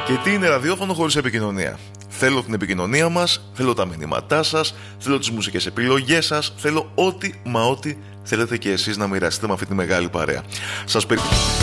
Και τι είναι ραδιόφωνο χωρίς επικοινωνία? Θέλω την επικοινωνία μας, θέλω τα μηνύματά σας, θέλω τις μουσικές επιλογές σας, θέλω ό,τι θέλετε και εσείς να μοιραστείτε με αυτή τη μεγάλη παρέα. Σας